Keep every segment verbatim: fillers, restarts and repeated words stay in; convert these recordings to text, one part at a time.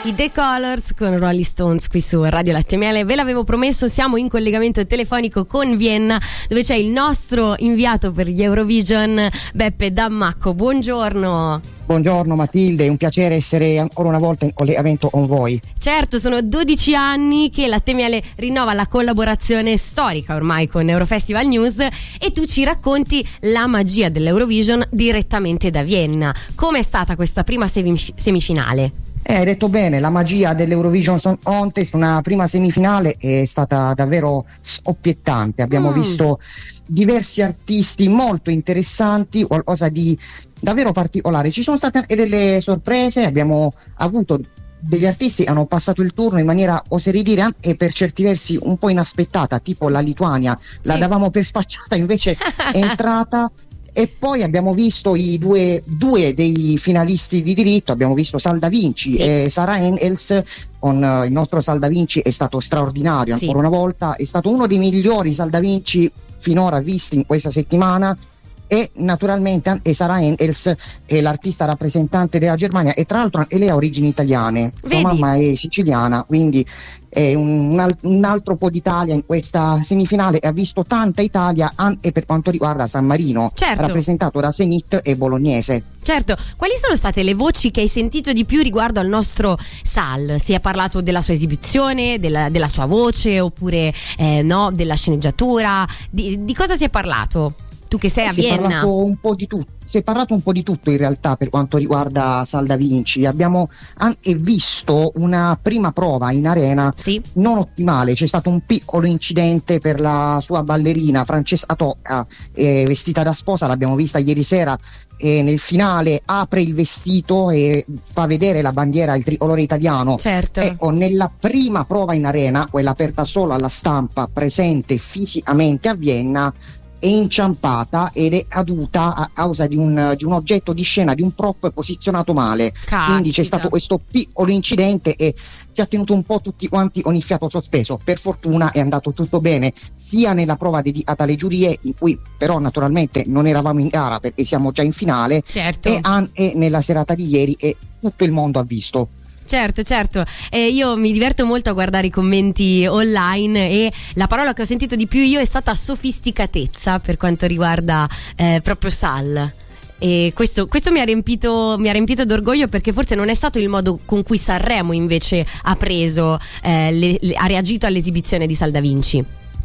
i The Colors con Rolling Stones qui su Radio Latte e Miele. Ve l'avevo promesso, siamo in collegamento telefonico con Vienna, dove c'è il nostro inviato per gli Eurovision, Beppe Dammacco. Buongiorno. Buongiorno Matilde, è un piacere essere ancora una volta in collegamento con voi. Certo, sono dodici anni che Latte e Miele rinnova la collaborazione storica ormai con Eurofestival News e tu ci racconti la magia dell'Eurovision direttamente da Vienna. Com'è stata questa prima semif- semifinale? Eh, hai detto bene, la magia dell'Eurovision Song Contest, una prima semifinale è stata davvero scoppiettante. Abbiamo mm. visto diversi artisti molto interessanti, qualcosa di davvero particolare. Ci sono state anche delle sorprese, abbiamo avuto degli artisti che hanno passato il turno in maniera, oserei dire, anche per certi versi un po' inaspettata, tipo la Lituania, sì. La davamo per spacciata, invece è entrata. E poi abbiamo visto i due, due dei finalisti di diritto, abbiamo visto Sal Da Vinci sì. e Sarah Engels. Con uh, il nostro Sal Da Vinci è stato straordinario, sì. ancora una volta è stato uno dei migliori Sal Da Vinci finora visti in questa settimana. E naturalmente anche Sarah Engels è l'artista rappresentante della Germania e tra l'altro anche lei ha origini italiane. Vedi? Sua mamma è siciliana, quindi è un, un, un altro po' d'Italia in questa semifinale e ha visto tanta Italia anche per quanto riguarda San Marino, certo. rappresentato da Zenit e Bolognese. Certo, quali sono state le voci che hai sentito di più riguardo al nostro Sal? Si è parlato della sua esibizione, della, della sua voce oppure eh, no, della sceneggiatura? Di, di cosa si è parlato? Tu che sei a si Vienna. È parlato un po' di tutto, si è parlato un po' di tutto in realtà per quanto riguarda Sal Da Vinci. Abbiamo anche visto una prima prova in arena sì. non ottimale, c'è stato un piccolo incidente per la sua ballerina Francesca Tocca, eh, vestita da sposa, l'abbiamo vista ieri sera e nel finale apre il vestito e fa vedere la bandiera, il tricolore italiano. Certo. Ecco, nella prima prova in arena, quella aperta solo alla stampa presente fisicamente a Vienna, è inciampata ed è caduta a causa di un, di un oggetto di scena, di un prop posizionato male. Caspita. Quindi c'è stato questo piccolo incidente e ci ha tenuto un po' tutti quanti con il fiato sospeso. Per fortuna è andato tutto bene sia nella prova dedicata alle giurie, in cui però naturalmente non eravamo in gara perché siamo già in finale, certo. e anche nella serata di ieri e tutto il mondo ha visto. Certo, certo, eh, io mi diverto molto a guardare i commenti online e la parola che ho sentito di più io è stata sofisticatezza per quanto riguarda eh, proprio Sal. E questo, questo mi ha riempito mi ha riempito d'orgoglio, perché forse non è stato il modo con cui Sanremo invece ha preso eh, le, le, ha reagito all'esibizione di Sal Da Vinci.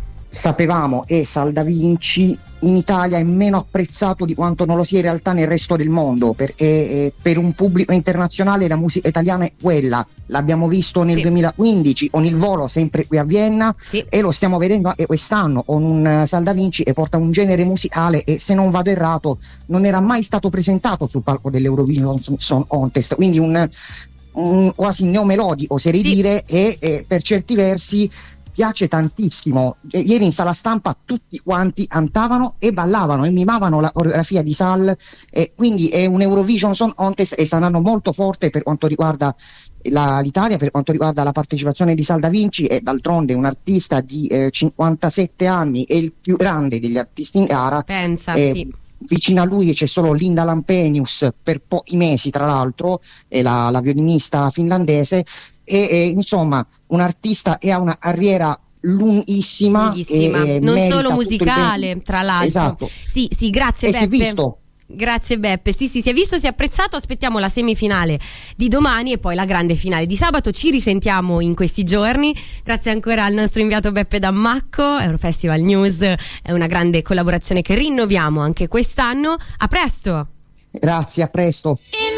Sapevamo e Sal Da Vinci in Italia è meno apprezzato di quanto non lo sia in realtà nel resto del mondo, perché eh, per un pubblico internazionale la musica italiana è quella. L'abbiamo visto nel sì. duemilaquindici con il Volo, sempre qui a Vienna, sì. e lo stiamo vedendo anche quest'anno con un uh, Sal Da Vinci che porta un genere musicale e, se non vado errato, non era mai stato presentato sul palco dell'Eurovision Song Contest, quindi un, un quasi neomelodico, oserei sì. dire, e, e per certi versi piace tantissimo. Ieri in sala stampa tutti quanti cantavano e ballavano e mimavano la coreografia di Sal, e quindi è un Eurovision Song Contest e sta andando molto forte per quanto riguarda la, l'Italia, per quanto riguarda la partecipazione di Sal Da Vinci. E d'altronde un artista di eh, cinquantasette anni, è il più grande degli artisti in gara. Pensa, eh, sì. Vicino a lui c'è solo Linda Lampenius, per pochi mesi tra l'altro, è la, la violinista finlandese. E, e insomma un artista che ha una carriera lunghissima, lunghissima. E, non merita solo musicale, tra l'altro. Esatto. Sì, sì, grazie e Beppe. Si è visto. Grazie Beppe, sì sì, si è visto, si è apprezzato. Aspettiamo la semifinale di domani e poi la grande finale di sabato. Ci risentiamo in questi giorni. Grazie ancora al nostro inviato Beppe Dammacco. Eurofestival News è una grande collaborazione che rinnoviamo anche quest'anno. A presto. Grazie, a presto.